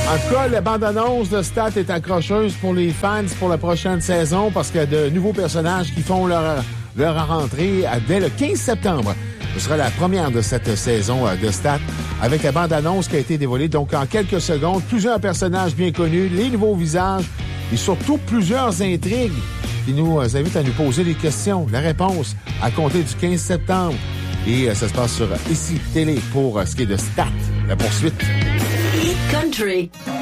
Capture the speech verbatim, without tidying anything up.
En tout cas, la bande-annonce de Stat est accrocheuse pour les fans pour la prochaine saison parce qu'il y a de nouveaux personnages qui font leur, leur rentrée dès le quinze septembre. Ce sera la première de cette saison de Stat avec la bande-annonce qui a été dévoilée. Donc, en quelques secondes, plusieurs personnages bien connus, les nouveaux visages et surtout plusieurs intrigues qui nous invitent à nous poser des questions. La réponse à compter du quinze septembre. Et ça se passe sur Ici Télé pour ce qui est de Stat. La poursuite. Country.